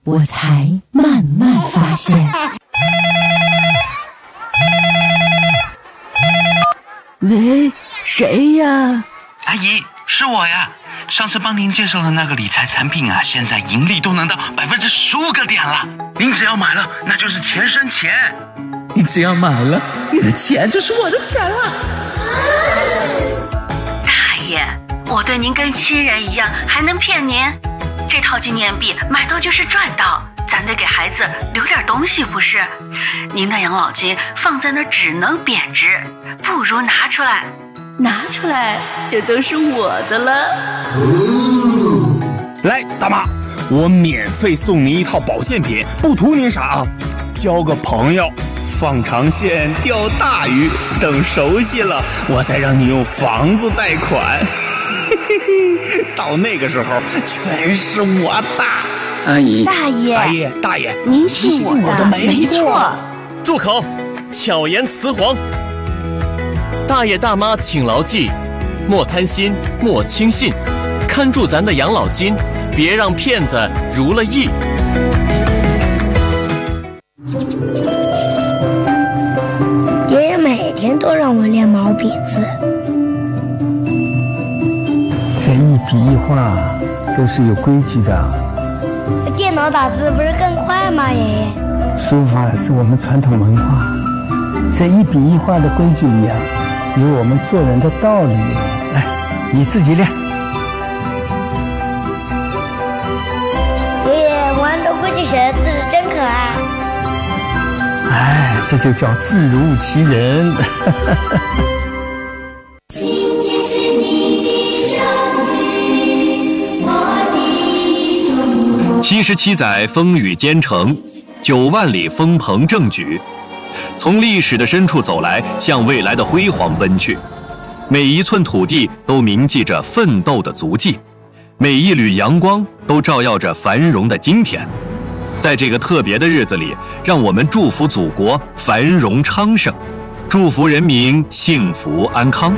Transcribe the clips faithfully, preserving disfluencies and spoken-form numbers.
我才慢慢发现。 喂，谁呀？ 阿姨，是我呀。上次帮您介绍的那个理财产品啊，现在盈利都能到百分之十五个点了。您只要买了，那就是钱生钱。 你只要买了，你的钱就是我的钱了。 大爷，我对您跟亲人一样，还能骗您？这套纪念币买到就是赚到，咱得给孩子留点东西不是？您的养老金放在那只能贬值，不如拿出来。 拿出来就都是我的了。 哦，来，大妈，我免费送您一套保健品，不图您啥啊，交个朋友，放长线钓大鱼，等熟悉了，我再让你用房子贷款。到那个时候，全是我的。 阿姨， 大爷， 阿姨，大爷， 您信我的， 我的没错。 住口！巧言辞黄。大爷大妈请牢记，莫贪心，莫轻信，看住咱的养老金，别让骗子如了意。 爷爷每天都让我练毛笔字， 这一笔一画都是有规矩的。 电脑打字不是更快吗？爷爷， 书法是我们传统文化，这一笔一画的规矩里啊，有我们做人的道理。来，你自己练。 爷爷，我按照规矩写的字真可爱。 哎，这就叫字如其人。 今天是你的生日，我的祝福。 七十七载风雨兼程，九万里风鹏正举。从历史的深处走来，向未来的辉煌奔去。每一寸土地都铭记着奋斗的足迹，每一缕阳光都照耀着繁荣的今天。在这个特别的日子里，让我们祝福祖国繁荣昌盛，祝福人民幸福安康。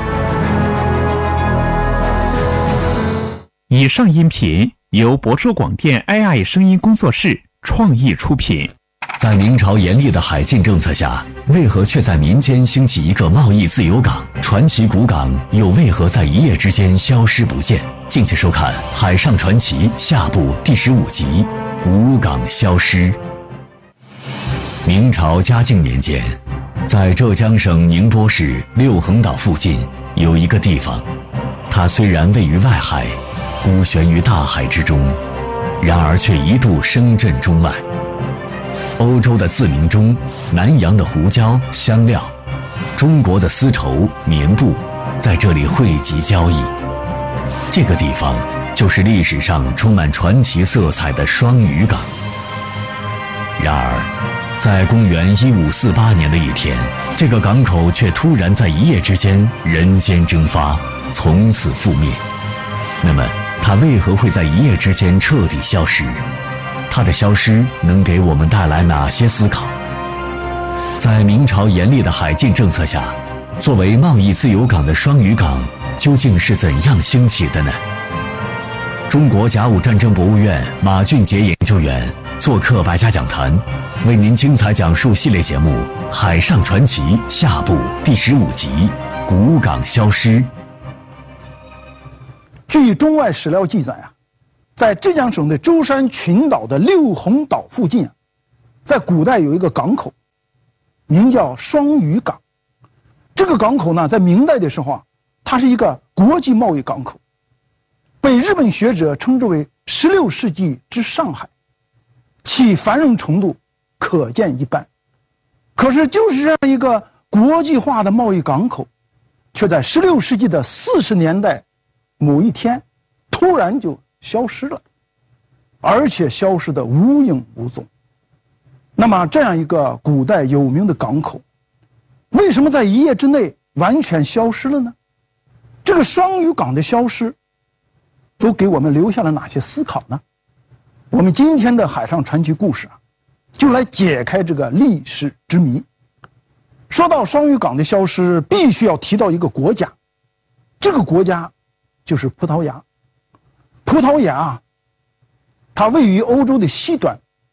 以上音频由博州广电 A I 声音工作室创意出品。 在明朝严厉的海禁政策下，为何却在民间兴起一个贸易自由港？传奇古港又为何在一夜之间消失不见？敬请收看《海上传奇》下部第十五集《古港消失》。明朝嘉靖年间，在浙江省宁波市六横岛附近有一个地方，它虽然位于外海，孤悬于大海之中，然而却一度声震中外。欧洲的自鸣钟，南洋的胡椒、香料，中国的丝绸、棉布，在这里汇集交易。这个地方就是历史上充满传奇色彩的双屿港。然而，在公元一五四八年的一天，这个港口却突然在一夜之间人间蒸发，从此覆灭。那么，它为何会在一夜之间彻底消失？它的消失能给我们带来哪些思考？在明朝严厉的海禁政策下，作为贸易自由港的双屿港究竟是怎样兴起的呢？中国甲午战争博物院马俊杰研究员做客百家讲坛，为您精彩讲述系列节目《海上传奇》下部第十五集《古港消失》。 据中外史料记载啊，在浙江省的舟山群岛的六横岛附近啊，在古代有一个港口，名叫双屿港。这个港口呢，在明代的时候啊，它是一个国际贸易港口，被日本学者称之为十六世纪之上海，其繁荣程度可见一斑。可是就是这样一个国际化的贸易港口，却在十六世纪的四十年代某一天突然就消失了，而且消失的无影无踪。那么这样一个古代有名的港口，为什么在一夜之内完全消失了呢？这个双屿港的消失都给我们留下了哪些思考呢？我们今天的海上传奇故事啊，就来解开这个历史之谜。说到双屿港的消失，必须要提到一个国家，这个国家就是葡萄牙。葡萄牙它位于欧洲的西端，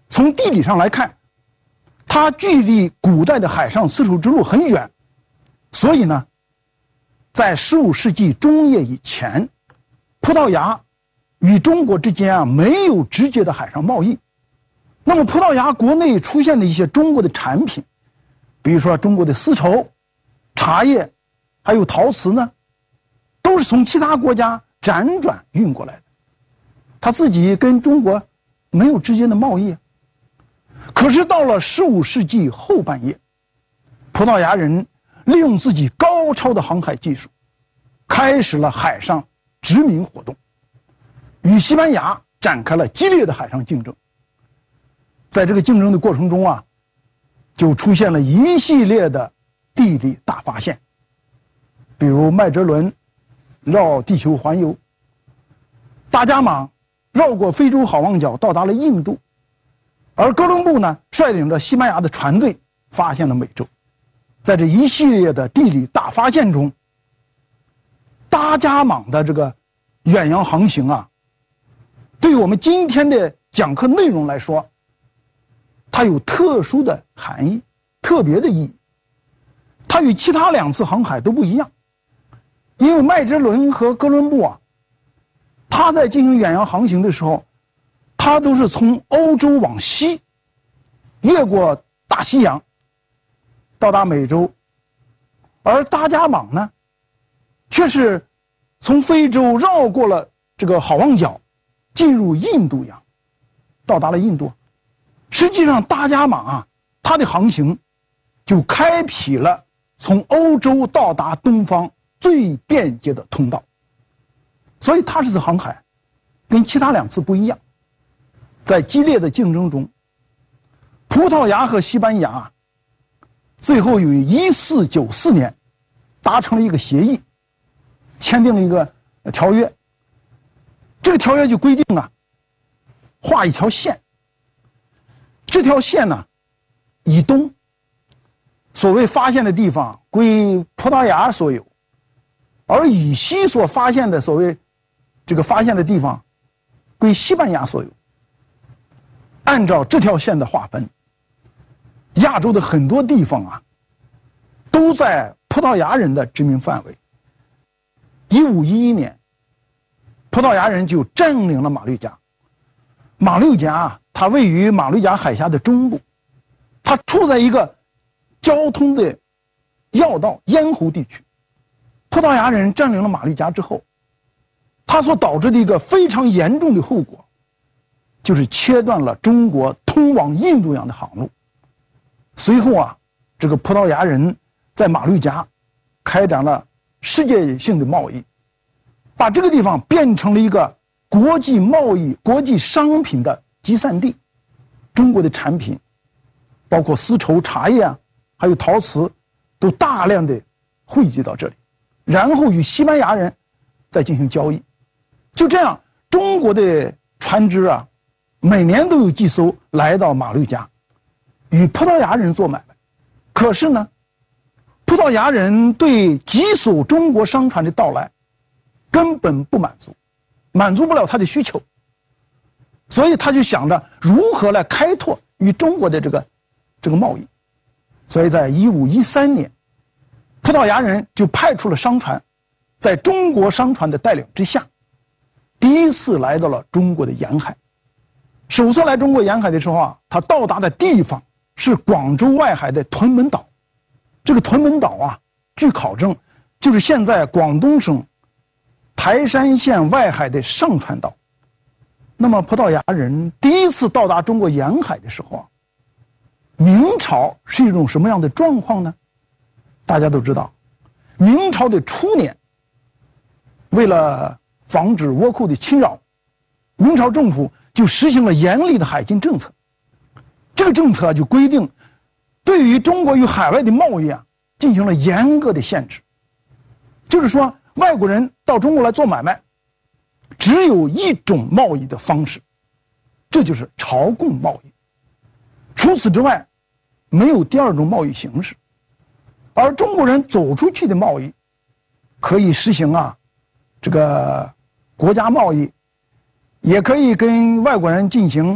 从地理上来看，它距离古代的海上丝绸之路很远，所以呢，在十五世纪中叶以前，葡萄牙与中国之间啊没有直接的海上贸易。那么葡萄牙国内出现的一些中国的产品，比如说中国的丝绸、茶叶，还有陶瓷呢，都是从其他国家辗转运过来的。他自己跟中国没有直接的贸易。可是到了十五世纪后半叶，葡萄牙人利用自己高超的航海技术，开始了海上殖民活动，与西班牙展开了激烈的海上竞争。在这个竞争的过程中啊，就出现了一系列的地理大发现，比如麦哲伦绕地球环游，大加莽绕过非洲好望角到达了印度，而哥伦布呢率领着西班牙的船队发现了美洲。在这一系列的地理大发现中，大加莽的这个远洋航行啊，对于我们今天的讲课内容来说，它有特殊的含义，特别的意义。它与其他两次航海都不一样，因为麦哲伦和哥伦布啊，他在进行远洋航行的时候，他都是从欧洲往西，越过大西洋，到达美洲，而大加莽呢，却是从非洲绕过了这个好望角，进入印度洋，到达了印度。实际上，大加莽啊，它的航行就开辟了从欧洲到达东方最便捷的通道。所以，它这次航海跟其他两次不一样。在激烈的竞争中，葡萄牙和西班牙最后于一四九四年达成了一个协议，签订了一个条约。这个条约就规定啊，画一条线。这条线呢，以东，所谓发现的地方归葡萄牙所有，而以西所发现的所谓这个发现的地方归西班牙所有。按照这条线的划分，亚洲的很多地方啊，都在葡萄牙人的殖民范围。一五一一年，葡萄牙人就占领了马六甲。马六甲啊，它位于马六甲海峡的中部，它处在一个交通的要道咽喉地区。葡萄牙人占领了马六甲之后，它所导致的一个非常严重的后果，就是切断了中国通往印度洋的航路。随后啊，这个葡萄牙人在马六甲开展了世界性的贸易，把这个地方变成了一个国际贸易、国际商品的集散地。中国的产品，包括丝绸、茶叶啊，还有陶瓷，都大量的汇集到这里，然后与西班牙人再进行交易。就这样，中国的船只啊，每年都有几艘来到马六甲，与葡萄牙人做买卖。可是呢，葡萄牙人对几艘中国商船的到来根本不满足，满足不了他的需求，所以他就想着如何来开拓与中国的这个这个贸易。所以在一五一三年，葡萄牙人就派出了商船，在中国商船的带领之下，第一次来到了中国的沿海。首次来中国沿海的时候啊，他到达的地方是广州外海的屯门岛。这个屯门岛啊，据考证就是现在广东省台山县外海的上川岛。那么葡萄牙人第一次到达中国沿海的时候啊，明朝是一种什么样的状况呢？大家都知道，明朝的初年，为了防止倭寇的侵扰，明朝政府就实行了严厉的海禁政策。这个政策就规定，对于中国与海外的贸易啊，进行了严格的限制。就是说，外国人到中国来做买卖，只有一种贸易的方式，这就是朝贡贸易。除此之外，没有第二种贸易形式。而中国人走出去的贸易，可以实行啊，这个国家贸易，也可以跟外国人进行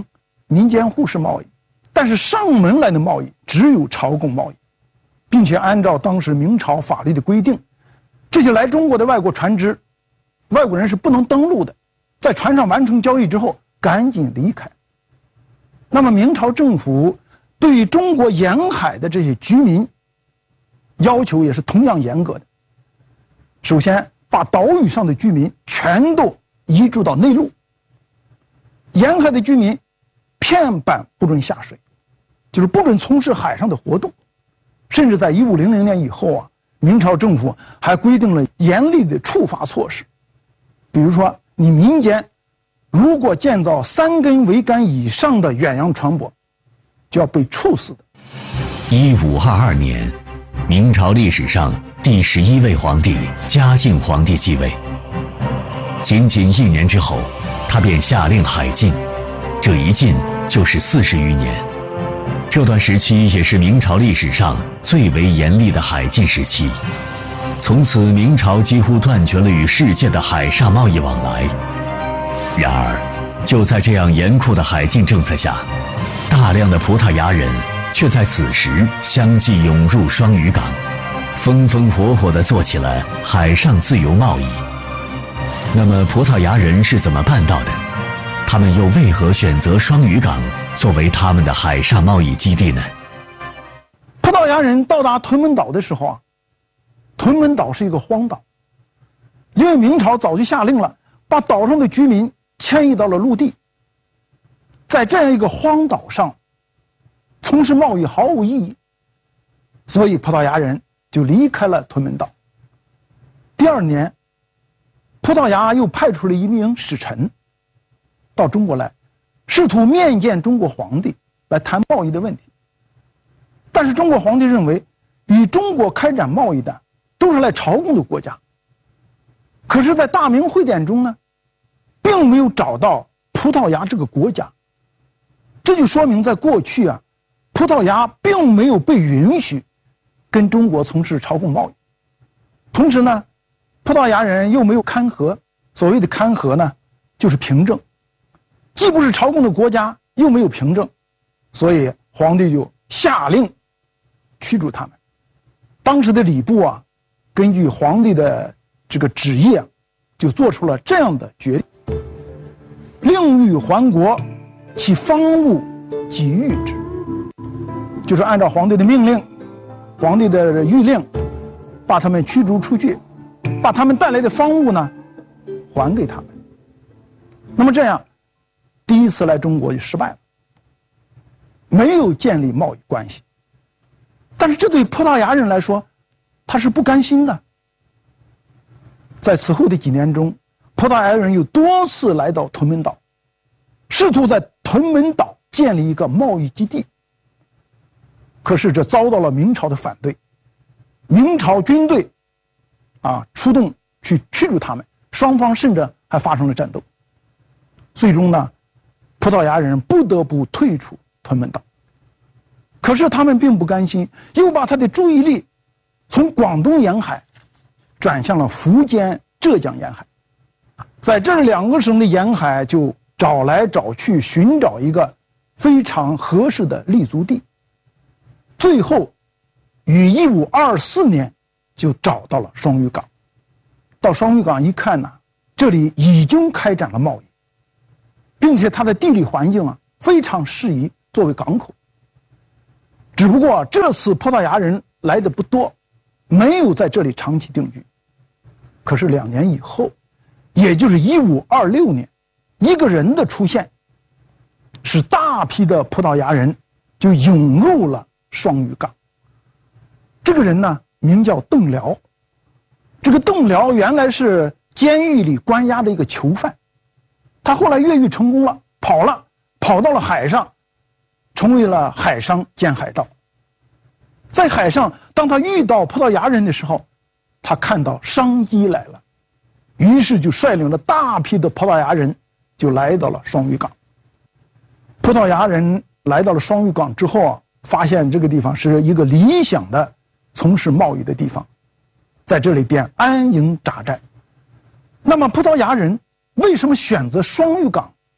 民间互市贸易，但是上门来的贸易只有朝贡贸易，并且按照当时明朝法律的规定，这些来中国的外国船只，外国人是不能登陆的，在船上完成交易之后赶紧离开。那么明朝政府对于中国沿海的这些居民要求也是同样严格的。首先把岛屿上的居民全都移驻到内陆，沿海的居民片板不准下水，就是不准从事海上的活动。甚至在一五零零年以后啊，明朝政府还规定了严厉的处罚措施，比如说你民间如果建造三根桅杆以上的远洋船舶，就要被处死的。 一五二二年，明朝历史上第十一位皇帝嘉靖皇帝继位。仅仅一年之后，他便下令海禁，这一禁就是四十余年。这段时期也是明朝历史上最为严厉的海禁时期。从此，明朝几乎断绝了与世界的海上贸易往来。然而，就在这样严酷的海禁政策下，大量的葡萄牙人却在此时相继涌入双屿港，风风火火地做起了海上自由贸易。那么，葡萄牙人是怎么办到的？他们又为何选择双屿港作为他们的海上贸易基地呢？ 葡萄牙人到达屯门岛的时候啊，屯门岛是一个荒岛，因为明朝早就下令了，把岛上的居民迁移到了陆地。在这样一个荒岛上从事贸易毫无意义，所以葡萄牙人就离开了屯门岛。第二年，葡萄牙又派出了一名使臣到中国来，试图面见中国皇帝来谈贸易的问题。但是中国皇帝认为，与中国开展贸易的都是来朝贡的国家，可是在大明会典中呢，并没有找到葡萄牙这个国家。这就说明在过去啊，葡萄牙并没有被允许跟中国从事朝贡贸易。同时呢，葡萄牙人又没有勘合，所谓的勘合呢，就是凭证，既不是朝贡的国家，又没有凭证，所以皇帝就下令驱逐他们。当时的礼部啊，根据皇帝的这个旨意啊，就做出了这样的决定：令欲还国，其方物即谕之。就是按照皇帝的命令，皇帝的谕令，把他们驱逐出去，把他们带来的方物呢，还给他们。那么这样，第一次来中国就失败了，没有建立贸易关系。但是这对葡萄牙人来说，他是不甘心的。在此后的几年中，葡萄牙人又多次来到屯门岛，试图在屯门岛建立一个贸易基地。可是这遭到了明朝的反对，明朝军队啊出动去驱逐他们，双方甚至还发生了战斗。最终呢，葡萄牙人不得不退出屯门岛。可是他们并不甘心，又把他的注意力从广东沿海转向了福建、浙江沿海。在这两个省的沿海就找来找去，寻找一个非常合适的立足地。最后于一五二四年就找到了双屿港。到双屿港一看呢，这里已经开展了贸易，并且它的地理环境啊非常适宜作为港口。只不过这次葡萄牙人来的不多，没有在这里长期定居。可是两年以后，也就是一五二六年，一个人的出现，使大批的葡萄牙人就涌入了双屿港。这个人呢，名叫邓辽。这个邓辽原来是监狱里关押的一个囚犯，他后来越狱成功了，跑了，跑到了海上，成为了海商兼海盗。在海上，当他遇到葡萄牙人的时候，他看到商机来了，于是就率领了大批的葡萄牙人就来到了双屿港。葡萄牙人来到了双屿港之后啊，发现这个地方是一个理想的从事贸易的地方，在这里便安营扎寨。那么葡萄牙人为什么选择双屿港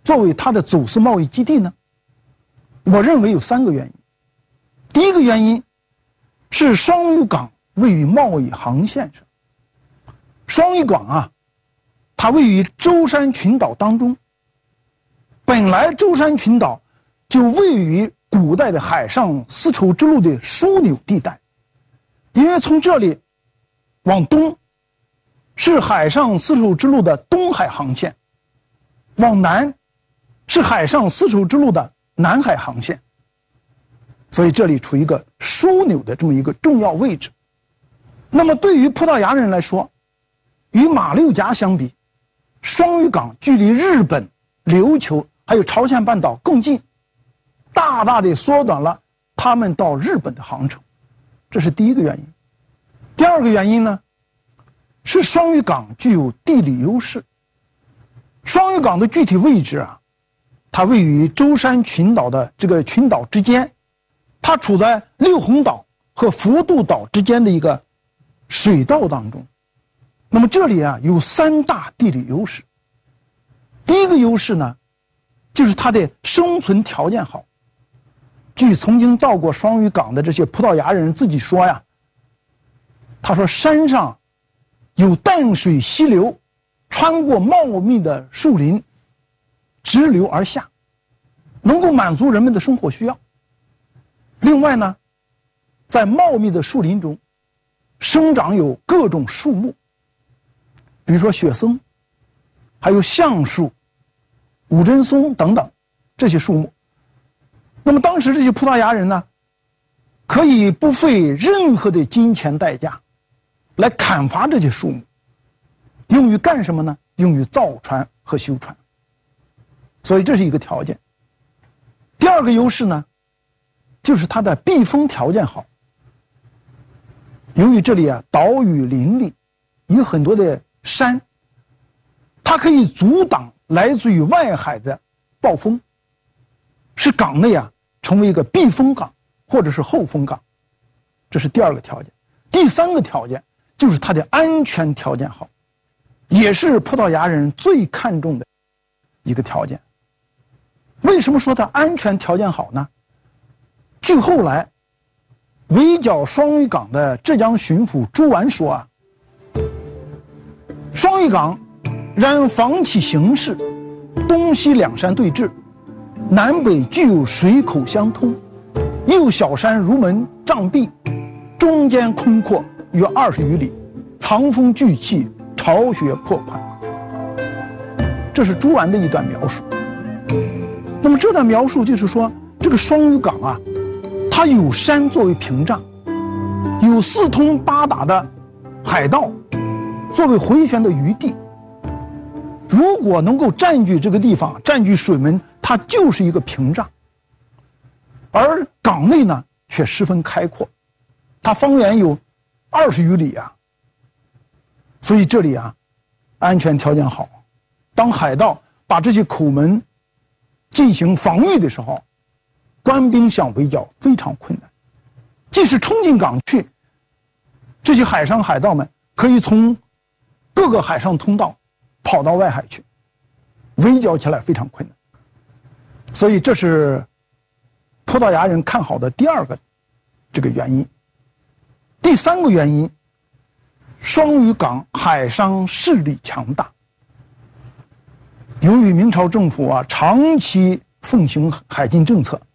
作为它的走私贸易基地呢？我认为有三个原因。第一个原因是双屿港位于贸易航线上。双屿港啊，它位于舟山群岛当中。本来舟山群岛就位于古代的海上丝绸之路的枢纽地带，因为从这里往东是海上丝绸之路的东海航线，往南是海上丝绸之路的南海航线，所以这里处于一个枢纽的这么一个重要位置。那么对于葡萄牙人来说，与马六甲相比，双屿港距离日本、琉球还有朝鲜半岛更近，大大的缩短了他们到日本的航程，这是第一个原因。第二个原因呢，是双屿港具有地理优势。双屿港的具体位置啊，它位于舟山群岛的这个群岛之间，它处在六红岛和福渡岛之间的一个水道当中。那么这里啊有三大地理优势。第一个优势呢，就是它的生存条件好。据曾经到过双屿港的这些葡萄牙人自己说呀，他说山上有淡水溪流穿过茂密的树林直流而下，能够满足人们的生活需要。另外呢，在茂密的树林中生长有各种树木，比如说雪松，还有橡树、五针松等等这些树木。那么当时这些葡萄牙人呢，可以不费任何的金钱代价来砍伐这些树木，用于干什么呢？用于造船和修船。所以这是一个条件。第二个优势呢，就是它的避风条件好。由于这里啊岛屿林立，有很多的山，它可以阻挡来自于外海的暴风，使港内啊成为一个避风港或者是后风港。这是第二个条件。第三个条件就是它的安全条件好，也是葡萄牙人最看重的一个条件。为什么说它安全条件好呢？据后来围剿双屿港的浙江巡抚朱完说啊，双屿港然防其形势，东西两山对峙，南北具有水口相通，右小山如门障壁，中间空阔约二十余里，藏风聚气，巢穴破宽。这是朱完的一段描述。那么这段描述就是说，这个双屿港啊，它有山作为屏障，有四通八达的海道作为回旋的余地。如果能够占据这个地方，占据水门，它就是一个屏障。而港内呢，却十分开阔，它方圆有二十余里啊。所以这里啊，安全条件好。当海盗把这些口门进行防御的时候，官兵想围剿非常困难。即使冲进港去，这些海上海盗们可以从各个海上通道跑到外海去，围剿起来非常困难。所以这是葡萄牙人看好的第二个这个原因。第三个原因，双屿港海商势力强大。由于明朝政府啊长期奉行海禁政策，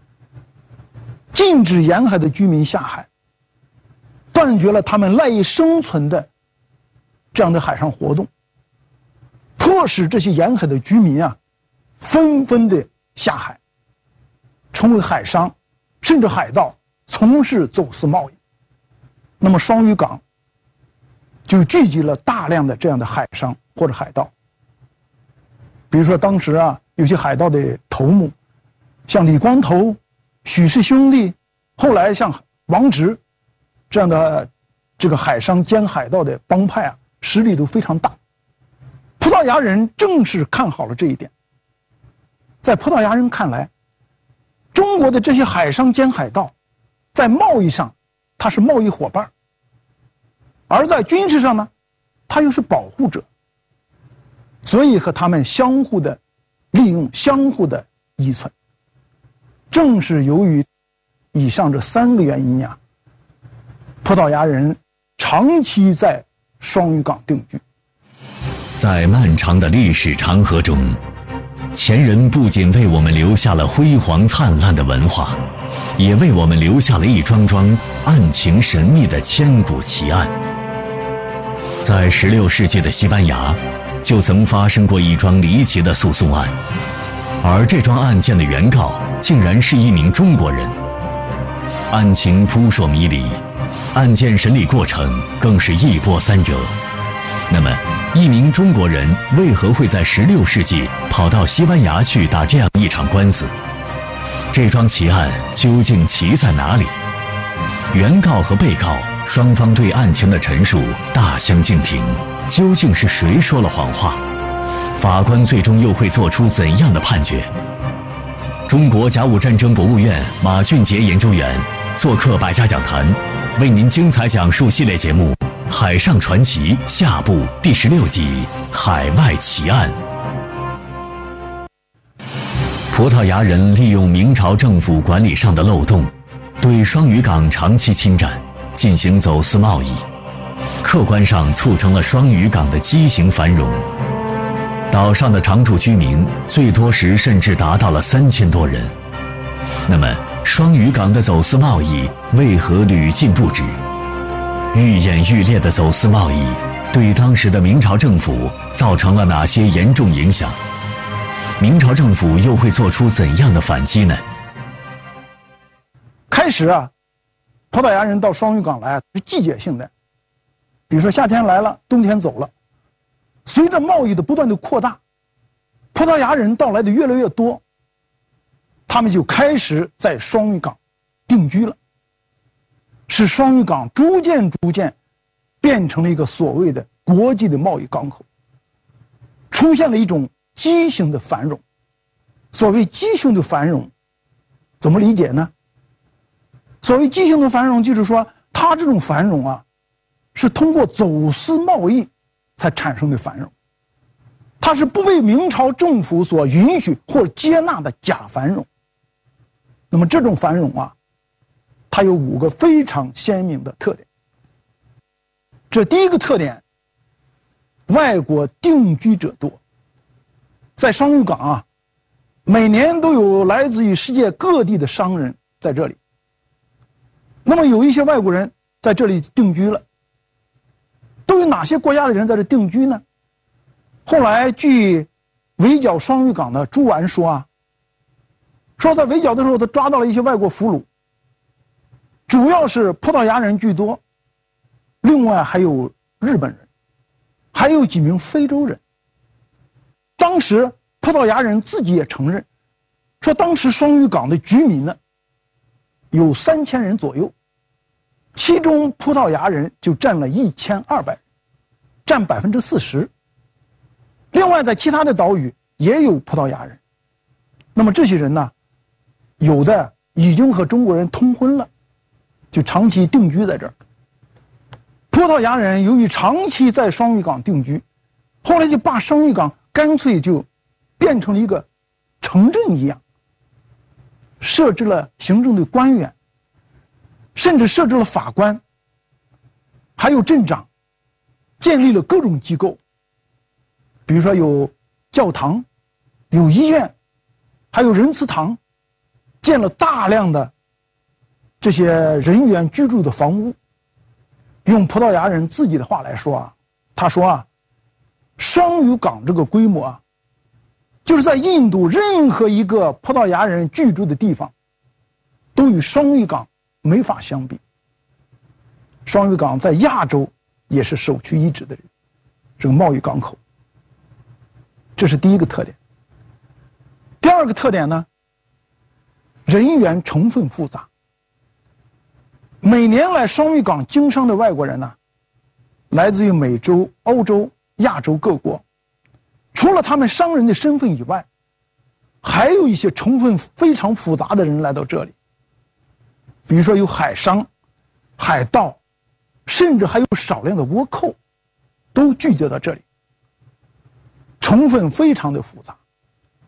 禁止沿海的居民下海，断绝了他们赖以生存的这样的海上活动，迫使这些沿海的居民啊纷纷的下海，成为海商甚至海盗，从事走私贸易。那么双屿港就聚集了大量的这样的海商或者海盗。比如说当时啊有些海盗的头目，像李光头、许氏兄弟，后来像王直这样的这个海商兼海盗的帮派啊，实力都非常大。葡萄牙人正是看好了这一点。在葡萄牙人看来，中国的这些海商兼海盗在贸易上他是贸易伙伴，而在军事上呢他又是保护者，所以和他们相互的利用相互的依存。正是由于以上这三个原因呀，葡萄牙人长期在双屿港定居。 在漫长的历史长河中，前人不仅为我们留下了辉煌灿烂的文化，也为我们留下了一桩桩案情神秘的千古奇案。在十六世纪的西班牙，就曾发生过一桩离奇的诉讼案，而这桩案件的原告竟然是一名中国人。案情扑朔迷离，案件审理过程更是一波三折。那么，一名中国人为何会在十六世纪跑到西班牙去打这样一场官司？这桩奇案究竟奇在哪里？原告和被告双方对案情的陈述大相径庭，究竟是谁说了谎话？法官最终又会做出怎样的判决？中国甲午战争博物院马俊杰研究员做客百家讲坛，为您精彩讲述系列节目《海上传奇》下部第十六集《海外奇案》。葡萄牙人利用明朝政府管理上的漏洞，对双屿港长期侵占，进行走私贸易，客观上促成了双屿港的畸形繁荣。岛上的常住居民最多时甚至达到了三千多人。那么，双屿港的走私贸易为何屡禁不止？愈演愈烈的走私贸易对当时的明朝政府造成了哪些严重影响？明朝政府又会做出怎样的反击呢？ 开始啊，葡萄牙人到双屿港来是季节性的，比如说夏天来了，冬天走了。随着贸易的不断的扩大，葡萄牙人到来的越来越多，他们就开始在双屿港定居了，使双屿港逐渐逐渐变成了一个所谓的国际的贸易港口，出现了一种畸形的繁荣。所谓畸形的繁荣，怎么理解呢？所谓畸形的繁荣，就是说它这种繁荣啊，是通过走私贸易才产生的繁荣，它是不被明朝政府所允许或者接纳的假繁荣。那么这种繁荣啊，它有五个非常鲜明的特点。这第一个特点，外国定居者多。在双屿港啊，每年都有来自于世界各地的商人在这里。那么有一些外国人在这里定居了。都有哪些国家的人在这定居呢？后来据围剿双屿港的朱完说啊，说在围剿的时候，他抓到了一些外国俘虏，主要是葡萄牙人居多，另外还有日本人，还有几名非洲人。当时葡萄牙人自己也承认，说当时双屿港的居民呢有三千人左右，其中葡萄牙人就占了一千二百人，占百分之四十。另外，在其他的岛屿也有葡萄牙人。那么这些人呢，有的已经和中国人通婚了，就长期定居在这儿。葡萄牙人由于长期在双屿港定居，后来就把双屿港干脆就变成了一个城镇一样，设置了行政的官员，甚至设置了法官，还有镇长，建立了各种机构，比如说有教堂，有医院，还有仁慈堂，建了大量的这些人员居住的房屋。用葡萄牙人自己的话来说啊，他说啊，双屿港这个规模啊，就是在印度任何一个葡萄牙人居住的地方，都与双屿港没法相比。双屿港在亚洲也是首屈一指的这个贸易港口，这是第一个特点。第二个特点呢，人员成分复杂。每年来双屿港经商的外国人呢，来自于美洲、欧洲、亚洲各国，除了他们商人的身份以外，还有一些成分非常复杂的人来到这里。比如说有海商、海盗，甚至还有少量的倭寇，都聚集到这里，成分非常的复杂。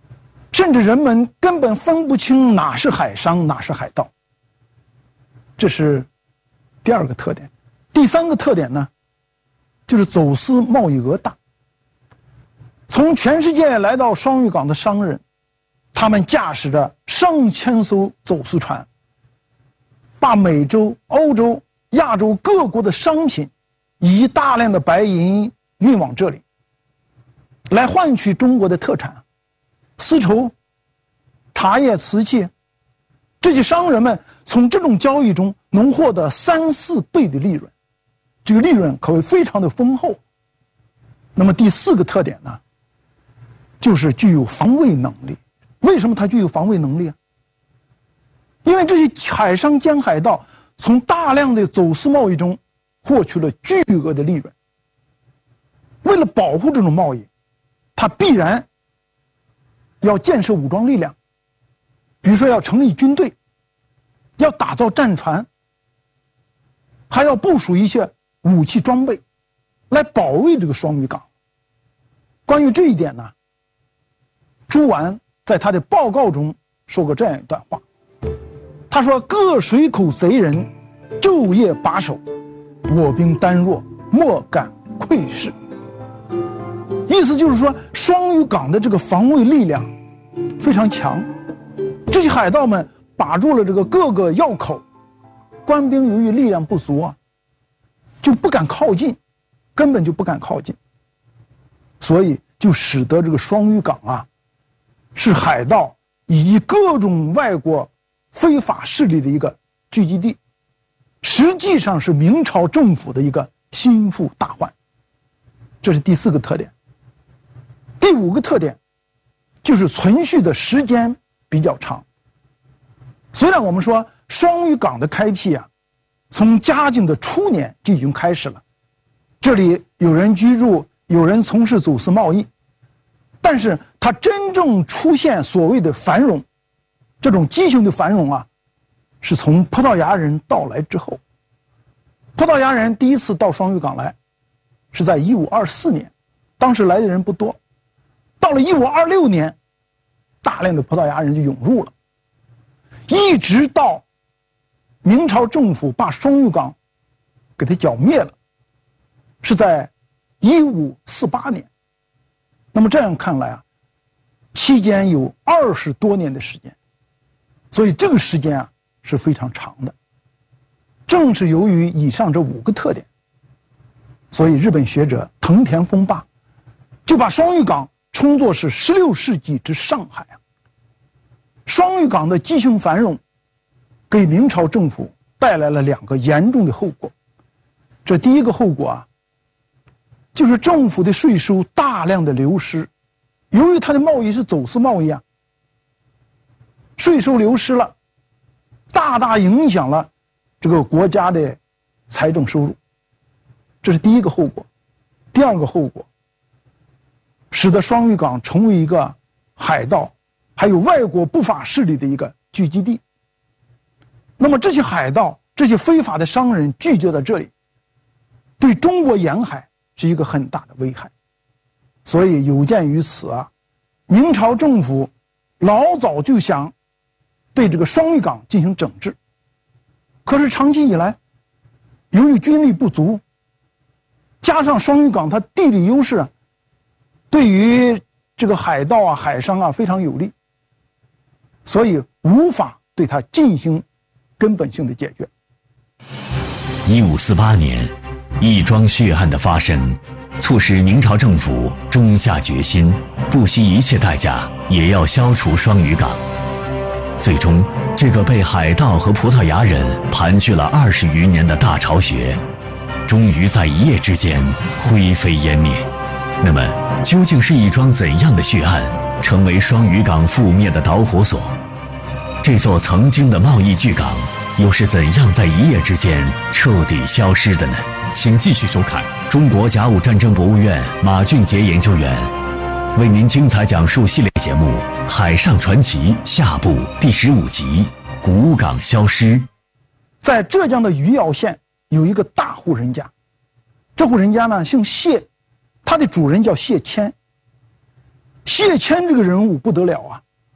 甚至人们根本分不清哪是海商，哪是海盗。这是第二个特点。第三个特点呢，就是走私贸易额大。从全世界来到双屿港的商人，他们驾驶着上千艘走私船，把美洲、欧洲、亚洲各国的商品以及大量的白银运往这里，来换取中国的特产，丝绸、茶叶、瓷器。这些商人们从这种交易中能获得三四倍的利润，这个利润可谓非常的丰厚。那么第四个特点呢，就是具有防卫能力。为什么它具有防卫能力啊？因为这些海商兼海盗从大量的走私贸易中获取了巨额的利润。为了保护这种贸易，它必然要建设武装力量，比如说要成立军队，要打造战船，还要部署一些武器装备来保卫这个双屿港。关于这一点呢，朱完在他的报告中说过这样一段话，他说：各水口贼人昼夜把守，我兵单弱，莫敢窥视。意思就是说，双屿港的这个防卫力量非常强，这些海盗们把住了这个各个要口，官兵由于力量不足啊，就不敢靠近，根本就不敢靠近，所以就使得这个双屿港啊，是海盗以及各种外国非法势力的一个聚集地，实际上是明朝政府的一个心腹大患。这是第四个特点。第五个特点就是存续的时间比较长。虽然我们说双屿港的开辟啊，从嘉靖的初年就已经开始了，这里有人居住，有人从事走私贸易，但是它真正出现所谓的繁荣，这种畸形的繁荣啊，是从葡萄牙人到来之后。葡萄牙人第一次到双屿港来是在一五二四年，当时来的人不多。到了一五二六年，大量的葡萄牙人就涌入了，一直到明朝政府把双屿港给它剿灭了，是在一五四八年。那么这样看来啊，期间有二十多年的时间，所以这个时间啊是非常长的。正是由于以上这五个特点，所以日本学者藤田丰霸就把双屿港称作是十六世纪之上海啊。双屿港的畸形繁荣，给明朝政府带来了两个严重的后果。这第一个后果啊，就是政府的税收大量的流失。由于它的贸易是走私贸易啊，税收流失了，大大影响了这个国家的财政收入，这是第一个后果。第二个后果，使得双屿港成为一个海盗还有外国不法势力的一个聚集地。那么这些海盗、这些非法的商人聚集在这里，对中国沿海是一个很大的危害。所以有鉴于此啊，明朝政府老早就想对这个双屿港进行整治。可是长期以来，由于军力不足，加上双屿港它地理优势啊，对于这个海盗啊、海商啊非常有利，所以无法对它进行根本性的解决。 一五四八年，义庄血案的发生，促使明朝政府终下决心，不惜一切代价也要消除双屿港。最终，这个被海盗和葡萄牙人盘踞了二十余年的大巢穴，终于在一夜之间灰飞烟灭。那么，究竟是一桩怎样的血案，成为双屿港覆灭的导火索？这座曾经的贸易巨港，又是怎样在一夜之间彻底消失的呢？ 请继续收看中国甲午战争博物院马俊杰研究员为您精彩讲述系列节目《海上传奇》下部第十五集《古港消失》。 在浙江的余姚县有一个大户人家，这户人家呢姓谢，他的主人叫谢谦。谢谦这个人物不得了啊，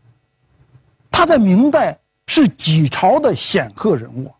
他在明代是几朝的显赫人物。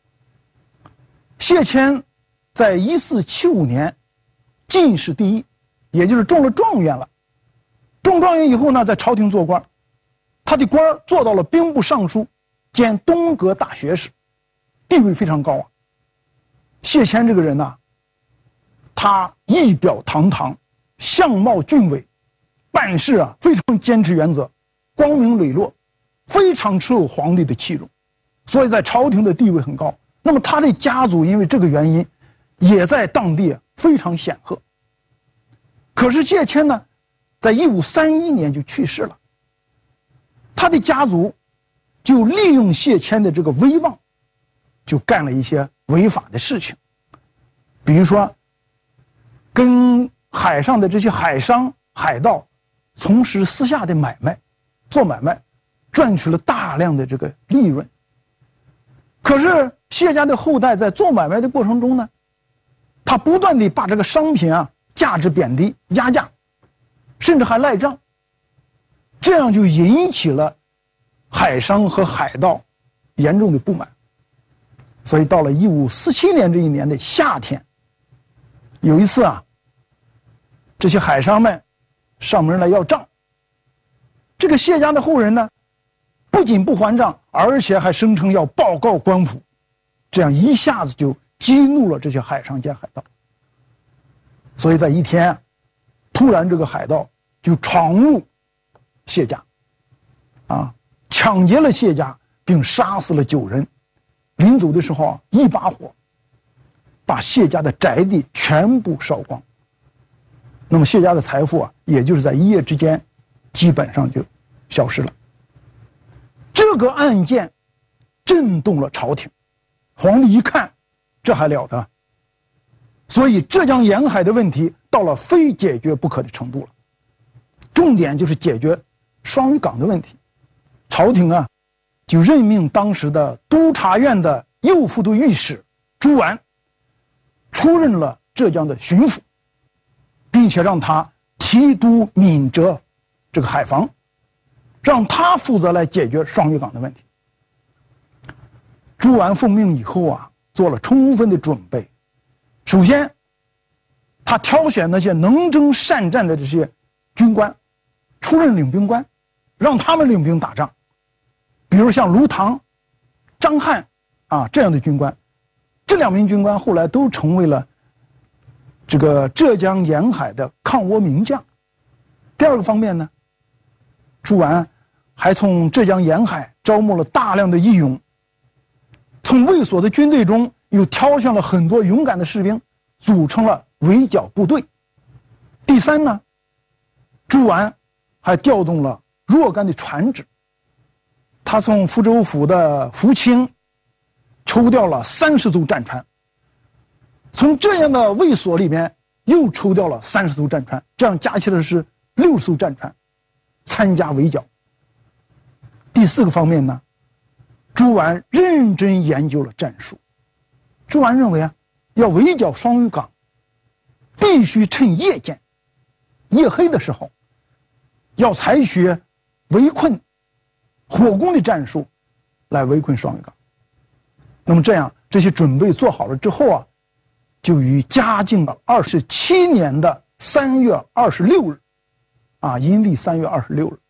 谢谦在一四七五年进士第一，也就是中了状元了。中状元以后呢，在朝廷做官，他的官做到了兵部尚书兼东阁大学士，地位非常高啊。谢谦这个人呢、啊，他仪表堂堂，相貌俊伟，办事啊非常坚持原则，光明磊落，非常持有皇帝的器重，所以在朝廷的地位很高。那么他的家族因为这个原因，也在当地非常显赫。可是谢谦呢，在一五三一年就去世了。他的家族就利用谢谦的这个威望，就干了一些违法的事情，比如说跟海上的这些海商海盗从事私下的买卖，做买卖，赚取了大量的这个利润。可是谢家的后代在做买卖的过程中呢，他不断地把这个商品啊价值贬低，压价，甚至还赖账，这样就引起了海商和海盗严重的不满。所以到了一五四七年这一年的夏天，有一次啊，这些海商们上门来要账，这个谢家的后人呢，不仅不还账，而且还声称要报告官府，这样一下子就激怒了这些海商兼海盗。所以在一天啊，突然这个海盗就闯入谢家，啊，抢劫了谢家，并杀死了九人。临走的时候啊，一把火把谢家的宅地全部烧光。那么谢家的财富啊，也就是在一夜之间，基本上就消失了。这个案件震动了朝廷，皇帝一看，这还了得？所以浙江沿海的问题到了非解决不可的程度了。重点就是解决双屿港的问题。朝廷啊，就任命当时的督察院的右副都御史朱完出任了浙江的巡抚，并且让他提督闽浙这个海防，让他负责来解决双屿港的问题。朱完奉命以后啊，做了充分的准备。首先，他挑选那些能征善战的这些军官，出任领兵官，让他们领兵打仗。比如像卢唐、张翰啊这样的军官，这两名军官后来都成为了这个浙江沿海的抗倭名将。第二个方面呢，朱完还从浙江沿海招募了大量的义勇，从卫所的军队中又挑选了很多勇敢的士兵，组成了围剿部队。第三呢，朱完还调动了若干的船只，他从福州府的福清抽调了三十艘战船，从这样的卫所里面又抽调了三十艘战船，这样加起来是六艘战船参加围剿。第四个方面呢，朱完认真研究了战术。朱完认为啊，要围剿双屿港，必须趁夜间、夜黑的时候，要采取围困、火攻的战术来围困双屿港。那么这样，这些准备做好了之后啊，就于嘉靖二十七年的三月二十六日，啊，阴历三月二十六日，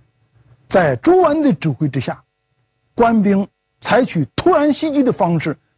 在朱完的指挥之下，官兵采取突然袭击的方式，